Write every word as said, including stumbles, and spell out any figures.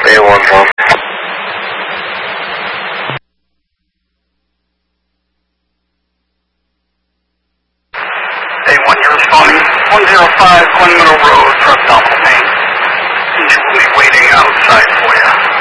A one's on. A one, you're responding. one oh five Glen Meadow Road for abdominal pain. Patient will be waiting outside for you.